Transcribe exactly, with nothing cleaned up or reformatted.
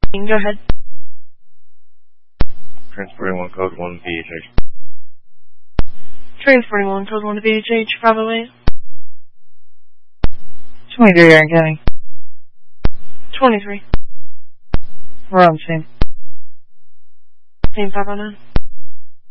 Go ahead. Transporting one code one V H H. Transporting one code one to B H H, Bravo eight. twenty-three, Aaron County. twenty-three. We're on scene. Team five oh nine.